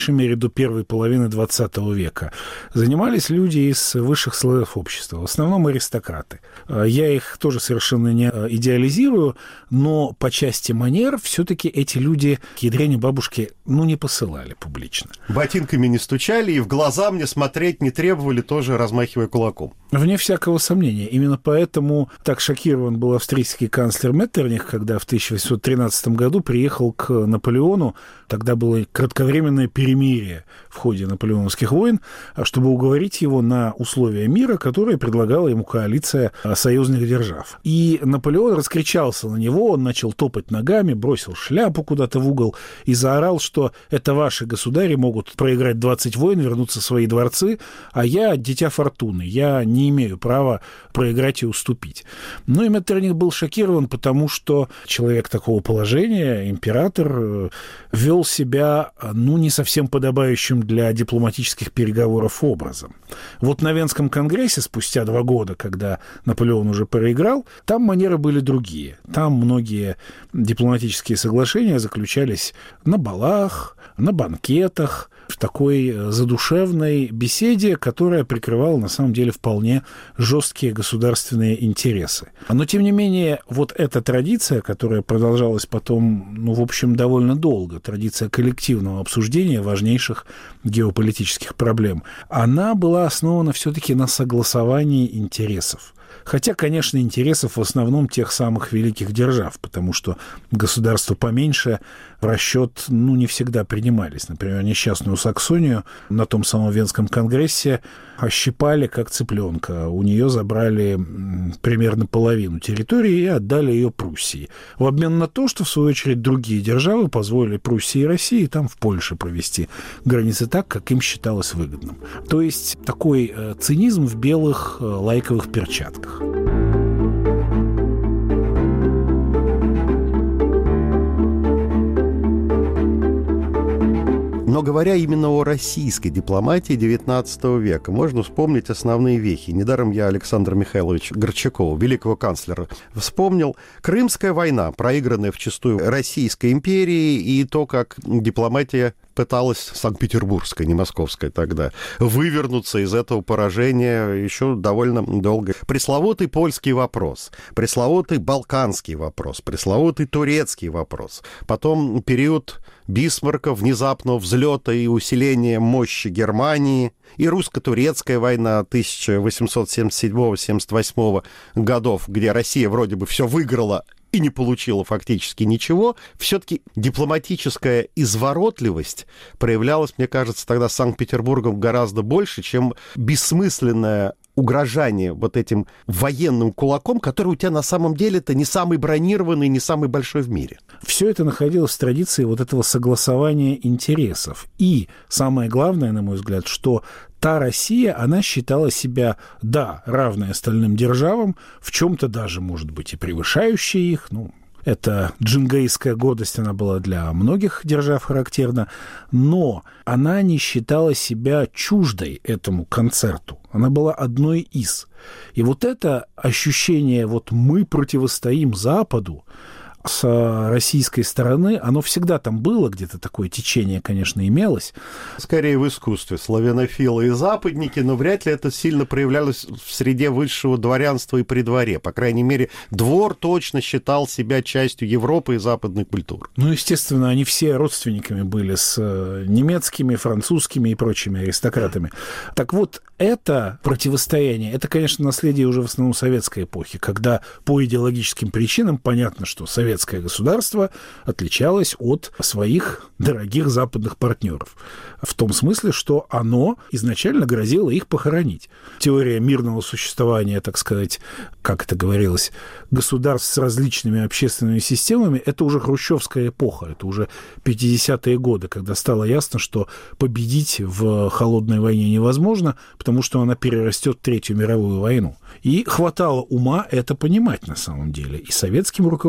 меньшей мере до первой половины XX века, занимались люди из высших слоев общества, в основном аристократы. Я их тоже совершенно не идеализирую, но по части манер все-таки эти люди к ядрене бабушки, не посылали публично. Ботинками не стучали и в глаза мне смотреть не требовали, тоже размахивая кулаком. Вне всякого сомнения. Именно поэтому так шокирован был австрийский канцлер Меттерних, когда в 1813 году приехал к Наполеону. Тогда было кратковременное перемирие в ходе наполеоновских войн, чтобы уговорить его на условия мира, которые предлагала ему коалиция союзных держав. И Наполеон раскричался на него, он начал топать ногами, бросил шляпу куда-то в угол и заорал, что это ваши государи могут проиграть 20 войн, вернуться в свои дворцы, а я дитя фортуны, я не имею права проиграть и уступить. И Меттерних был шокирован, потому что человек такого положения, император, вел себя, не совсем подобающим для дипломатических переговоров образом. Вот на Венском конгрессе спустя 2 года, когда Наполеон уже проиграл, там манеры были другие. Там многие дипломатические соглашения заключались на балах, на банкетах, в такой задушевной беседе, которая прикрывала, на самом деле, вполне жесткие государственные интересы. Но, тем не менее, вот эта традиция, которая продолжалась потом, в общем, довольно долго, традиция коллективного обсуждения важнейших геополитических проблем, она была основана все-таки на согласовании интересов. Хотя, конечно, интересов в основном тех самых великих держав, потому что государства поменьше в расчет, не всегда принимались. Например, несчастную Саксонию на том самом Венском конгрессе ощипали как цыпленка. У нее забрали примерно половину территории и отдали ее Пруссии. В обмен на то, что, в свою очередь, другие державы позволили Пруссии и России там в Польше провести границы так, как им считалось выгодным. То есть такой цинизм в белых лайковых перчатках. Но говоря именно о российской дипломатии XIX века, можно вспомнить основные вехи. Недаром я Александра Михайловича Горчакова, великого канцлера, вспомнил. Крымская война, проигранная вчистую Российской империей, и то, как дипломатия пыталась, санкт-петербургская, не московская тогда, вывернуться из этого поражения еще довольно долго. Пресловутый польский вопрос, пресловутый балканский вопрос, пресловутый турецкий вопрос. Потом период Бисмарка, внезапного взлета и усиления мощи Германии, и русско-турецкая война 1877-78 годов, где Россия вроде бы все выиграла и не получила фактически ничего, все-таки дипломатическая изворотливость проявлялась, мне кажется, тогда Санкт-Петербургом гораздо больше, чем бессмысленное угрожание вот этим военным кулаком, который у тебя на самом деле-то не самый бронированный, не самый большой в мире. Все это находилось в традиции вот этого согласования интересов. И самое главное, на мой взгляд, что та Россия, она считала себя, равной остальным державам, в чем-то даже, может быть, и превышающей их, это джингейская гордость, она была для многих держав характерна, но она не считала себя чуждой этому концерту. Она была одной из. И вот это ощущение, мы противостоим Западу, с российской стороны, оно всегда там было, где-то такое течение, конечно, имелось. Скорее в искусстве. Славянофилы и западники, но вряд ли это сильно проявлялось в среде высшего дворянства и при дворе. По крайней мере, двор точно считал себя частью Европы и западной культуры. Естественно, они все родственниками были с немецкими, французскими и прочими аристократами. Так вот, это противостояние, это, конечно, наследие уже в основном советской эпохи, когда по идеологическим причинам понятно, что советское государство отличалось от своих дорогих западных партнеров. В том смысле, что оно изначально грозило их похоронить. Теория мирного существования, так сказать, как это говорилось, государств с различными общественными системами, это уже хрущевская эпоха, это уже 50-е годы, когда стало ясно, что победить в холодной войне невозможно, потому что она перерастет Третью мировую войну. И хватало ума это понимать на самом деле и советским руководителям,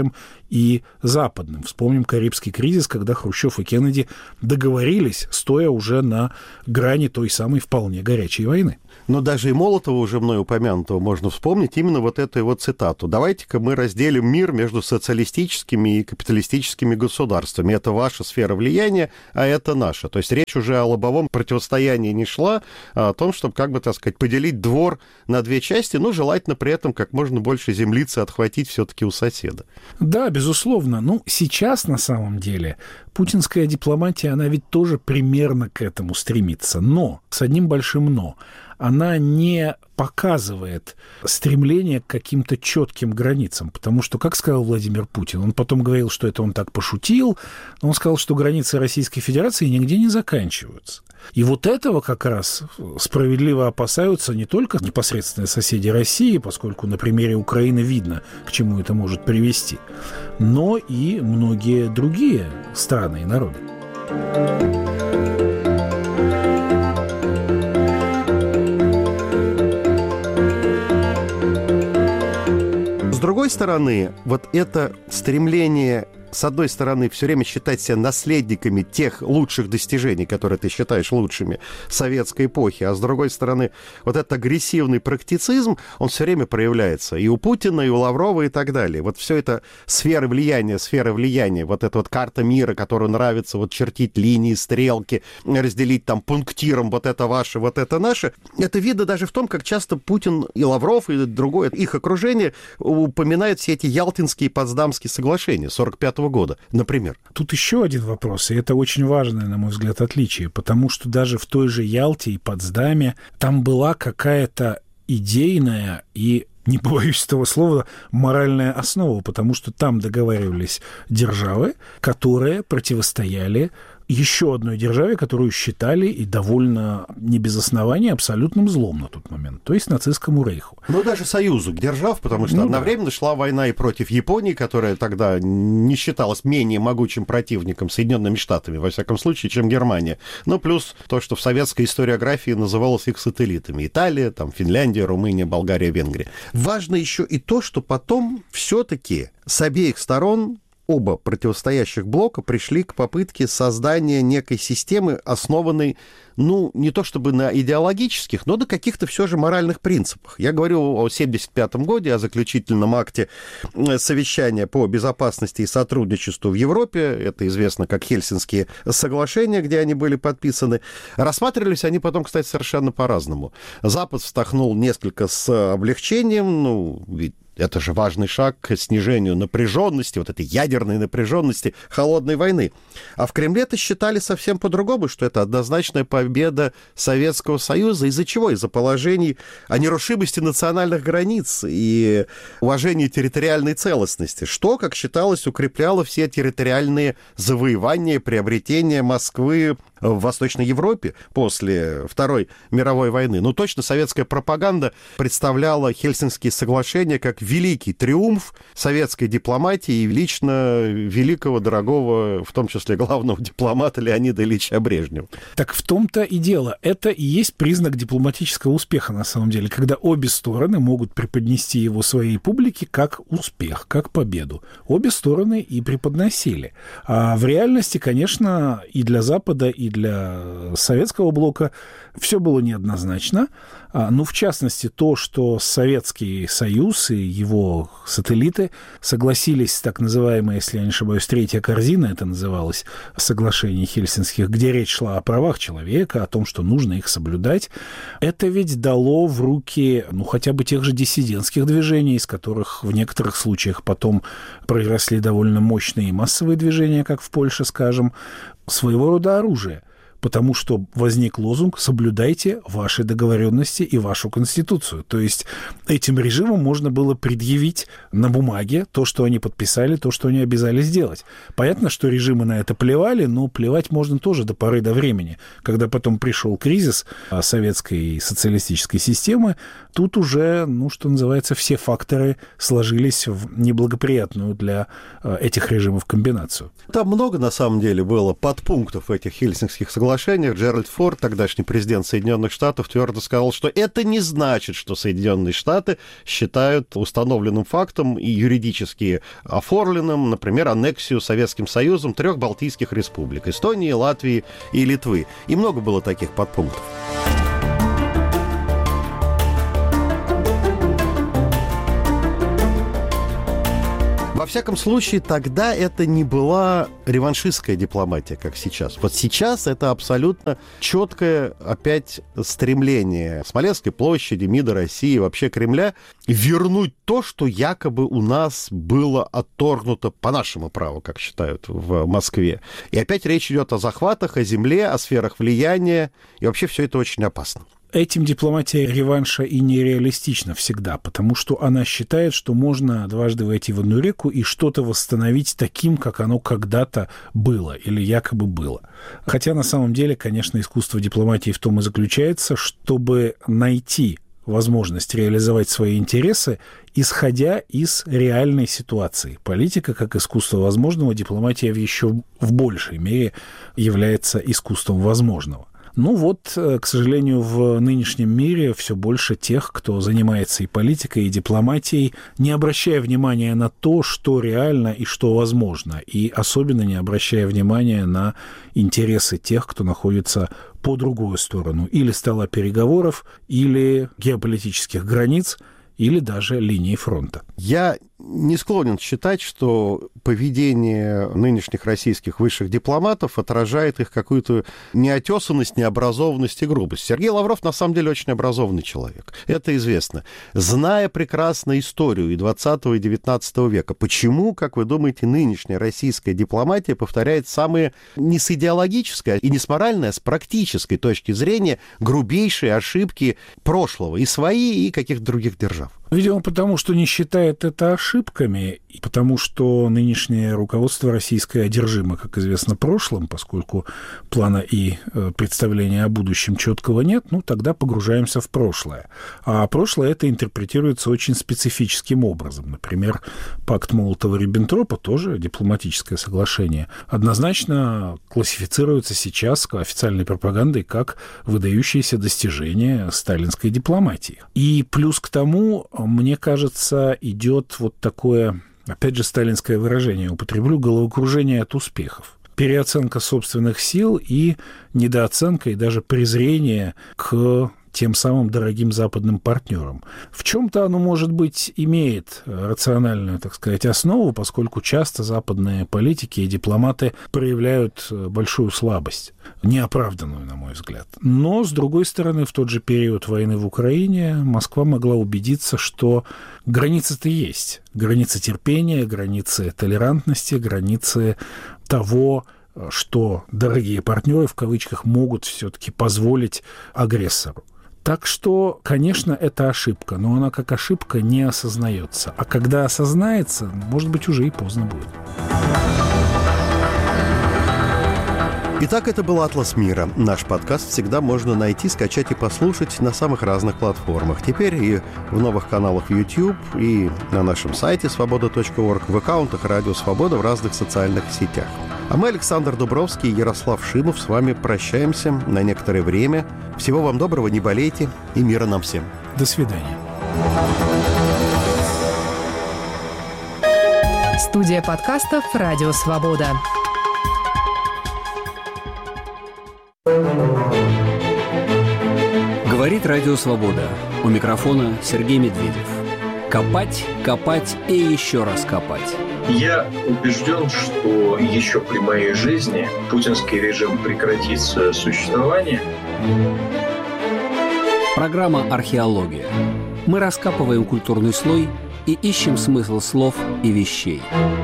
советским и западным. Вспомним Карибский кризис, когда Хрущев и Кеннеди договорились, стоя уже на грани той самой вполне горячей войны. Но даже и Молотова, уже мной упомянутого, можно вспомнить именно вот эту его цитату. «Давайте-ка мы разделим мир между социалистическими и капиталистическими государствами. Это ваша сфера влияния, а это наша». То есть речь уже о лобовом противостоянии не шла, а о том, чтобы, как бы, так сказать, поделить двор на две части, но желательно при этом как можно больше землицы отхватить все-таки у соседа. Да, безусловно. Ну, сейчас, на самом деле, путинская дипломатия, она ведь тоже примерно к этому стремится. Но, с одним большим «но», она не показывает стремление к каким-то четким границам. Потому что, как сказал Владимир Путин, он потом говорил, что это он так пошутил, но он сказал, что границы Российской Федерации нигде не заканчиваются. И вот этого как раз справедливо опасаются не только непосредственные соседи России, поскольку на примере Украины видно, к чему это может привести, но и многие другие страны и народы. С другой стороны, вот это стремление, с одной стороны, все время считать себя наследниками тех лучших достижений, которые ты считаешь лучшими советской эпохи, а с другой стороны, вот этот агрессивный практицизм, он все время проявляется и у Путина, и у Лаврова, и так далее. Вот все это сфера влияния, вот эта вот карта мира, которую нравится вот чертить линии, стрелки, разделить там пунктиром вот это ваше, вот это наше. Это видно даже в том, как часто Путин и Лавров, и другое их окружение упоминают все эти Ялтинские и Потсдамские соглашения 1945 года, например. Тут еще один вопрос, и это очень важное, на мой взгляд, отличие, потому что даже в той же Ялте и Потсдаме там была какая-то идейная и, не побоюсь этого слова, моральная основа, потому что там договаривались державы, которые противостояли еще одной державе, которую считали и довольно не без основания абсолютным злом на тот момент, то есть нацистскому рейху. Ну, даже союзу держав, потому что одновременно шла война и против Японии, которая тогда не считалась менее могучим противником Соединенными Штатами, во всяком случае, чем Германия. Ну, плюс то, что в советской историографии называлось их сателлитами. Италия, там, Финляндия, Румыния, Болгария, Венгрия. Важно еще и то, что потом все-таки с обеих сторон оба противостоящих блока пришли к попытке создания некой системы, основанной, ну, не то чтобы на идеологических, но на каких-то все же моральных принципах. Я говорю о 1975 году, о заключительном акте совещания по безопасности и сотрудничеству в Европе. Это известно как Хельсинские соглашения, где они были подписаны. Рассматривались они потом, кстати, совершенно по-разному. Запад вздохнул несколько с облегчением, ну, ведь это же важный шаг к снижению напряженности, вот этой ядерной напряженности холодной войны. А в Кремле-то считали совсем по-другому, что это однозначная победа Советского Союза. Из-за чего? Из-за положений о нерушимости национальных границ и уважении территориальной целостности, что, как считалось, укрепляло все территориальные завоевания, приобретения Москвы в Восточной Европе после Второй мировой войны. Ну, точно советская пропаганда представляла Хельсинские соглашения как великий триумф советской дипломатии и лично великого, дорогого, в том числе главного дипломата Леонида Ильича Брежнева. Так в том-то и дело. Это и есть признак дипломатического успеха, на самом деле, когда обе стороны могут преподнести его своей публике как успех, как победу. Обе стороны и преподносили. А в реальности, конечно, и для Запада, и для советского блока все было неоднозначно. Ну, в частности, то, что Советский Союз и его сателлиты согласились с так называемой, если я не ошибаюсь, третья корзина, это называлось, соглашение Хельсинских, где речь шла о правах человека, о том, что нужно их соблюдать. Это ведь дало в руки, ну, хотя бы тех же диссидентских движений, из которых в некоторых случаях потом произросли довольно мощные массовые движения, как в Польше, скажем, своего рода оружие. Потому что возник лозунг «соблюдайте ваши договоренности и вашу конституцию». То есть этим режимам можно было предъявить на бумаге то, что они подписали, то, что они обязались сделать. Понятно, что режимы на это плевали, но плевать можно тоже до поры до времени. Когда потом пришел кризис советской и социалистической системы, тут уже, ну, что называется, все факторы сложились в неблагоприятную для этих режимов комбинацию. Там много, на самом деле, было подпунктов этих Хельсинских соглашений. соглашениях Джеральд Форд, тогдашний президент Соединенных Штатов, твердо сказал, что это не значит, что Соединенные Штаты считают установленным фактом и юридически оформленным, например, аннексию Советским Союзом 3 балтийских республик – Эстонии, Латвии и Литвы. И много было таких подпунктов. Во всяком случае, тогда это не была реваншистская дипломатия, как сейчас. Вот сейчас это абсолютно четкое опять стремление Смоленской площади, МИДа России, вообще Кремля вернуть то, что якобы у нас было отторгнуто по нашему праву, как считают в Москве. И опять речь идет о захватах, о земле, о сферах влияния. И вообще все это очень опасно. Этим дипломатия реванша и нереалистична всегда, потому что она считает, что можно дважды войти в одну реку и что-то восстановить таким, как оно когда-то было или якобы было. Хотя на самом деле, конечно, искусство дипломатии в том и заключается, чтобы найти возможность реализовать свои интересы, исходя из реальной ситуации. Политика как искусство возможного, дипломатия еще в большей мере является искусством возможного. Ну вот, к сожалению, в нынешнем мире все больше тех, кто занимается и политикой, и дипломатией, не обращая внимания на то, что реально и что возможно, и особенно не обращая внимания на интересы тех, кто находится по другую сторону или стола переговоров, или геополитических границ, или даже линии фронта. Я не склонен считать, что поведение нынешних российских высших дипломатов отражает их какую-то неотесанность, необразованность и грубость. Сергей Лавров на самом деле очень образованный человек. Это известно. Зная прекрасно историю и 20 и 19 века, почему, как вы думаете, нынешняя российская дипломатия повторяет самые не с идеологической и не с моральной, а с практической точки зрения грубейшие ошибки прошлого, и свои, и каких-то других держав? Видимо, потому что не считает это ошибками, и потому что нынешнее руководство российское одержимо, как известно, прошлым, поскольку плана и представления о будущем четкого нет, ну, тогда погружаемся в прошлое. А прошлое это интерпретируется очень специфическим образом. Например, пакт Молотова-Риббентропа, тоже дипломатическое соглашение, однозначно классифицируется сейчас официальной пропагандой как выдающееся достижение сталинской дипломатии. И плюс к тому, мне кажется, идет вот такое, опять же, сталинское выражение, употреблю, головокружение от успехов. Переоценка собственных сил и недооценка, и даже презрение к тем самым дорогим западным партнерам. В чем-то оно, может быть, имеет рациональную, так сказать, основу, поскольку часто западные политики и дипломаты проявляют большую слабость, неоправданную, на мой взгляд. Но, с другой стороны, в тот же период войны в Украине Москва могла убедиться, что границы-то есть. Границы терпения, границы толерантности, границы того, что дорогие партнеры, в кавычках, могут все-таки позволить агрессору. Так что, конечно, это ошибка, но она как ошибка не осознается. А когда осознается, может быть, уже и поздно будет. Итак, это был «Атлас мира». Наш подкаст всегда можно найти, скачать и послушать на самых разных платформах. Теперь и в новых каналах YouTube, и на нашем сайте свобода.орг, в аккаунтах «Радио Свобода» в разных социальных сетях. А мы, Александр Дубровский и Ярослав Шимов, с вами прощаемся на некоторое время. Всего вам доброго, не болейте, и мира нам всем. До свидания. Студия подкастов «Радио Свобода». Говорит Радио Свобода. У микрофона Сергей Медведев. Копать, копать и еще раз копать. Я убежден, что еще при моей жизни путинский режим прекратит свое существование. Программа «Археология». Мы раскапываем культурный слой и ищем смысл слов и вещей.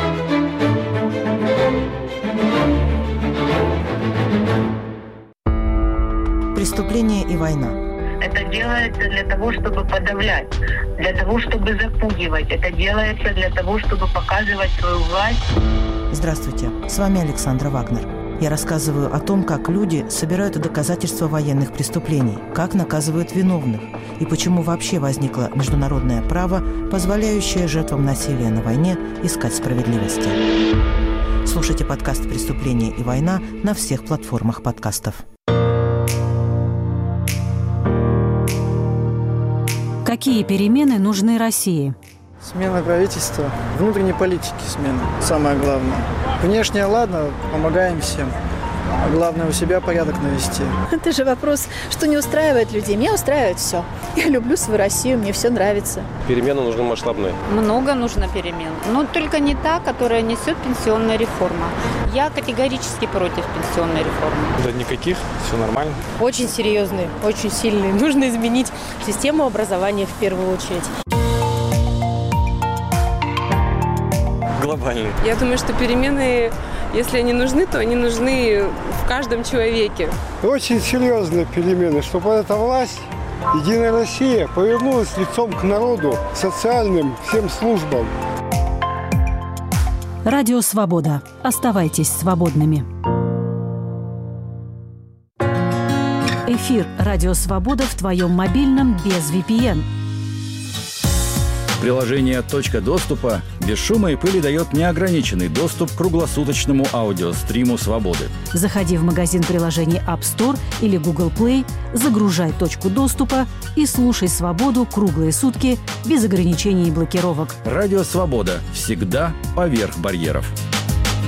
Преступление и война. Это делается для того, чтобы подавлять, для того, чтобы запугивать. Это делается для того, чтобы показывать свою власть. Здравствуйте, с вами Александра Вагнер. Я рассказываю о том, как люди собирают доказательства военных преступлений, как наказывают виновных и почему вообще возникло международное право, позволяющее жертвам насилия на войне искать справедливости. Слушайте подкаст «Преступление и война» на всех платформах подкастов. Какие перемены нужны России? Смена правительства, внутренней политики смена, самое главное. Внешне, ладно, помогаем всем. А главное, у себя порядок навести. Это же вопрос, что не устраивает людей. Меня устраивает все. Я люблю свою Россию, мне все нравится. Перемены нужны масштабные. Много нужно перемен. Но только не та, которая несет пенсионная реформа. Я категорически против пенсионной реформы. Да никаких, все нормально. Очень серьезные, очень сильные. Нужно изменить систему образования в первую очередь. Глобальные. Я думаю, что перемены, если они нужны, то они нужны в каждом человеке. Очень серьезные перемены, чтобы эта власть, Единая Россия, повернулась лицом к народу, социальным всем службам. Радио «Свобода». Оставайтесь свободными. Эфир «Радио Свобода» в твоем мобильном без VPN. Приложение «Точка доступа» без шума и пыли дает неограниченный доступ к круглосуточному аудиостриму «Свободы». Заходи в магазин приложений App Store или Google Play, загружай «Точку доступа» и слушай «Свободу» круглые сутки без ограничений и блокировок. Радио «Свобода» всегда поверх барьеров.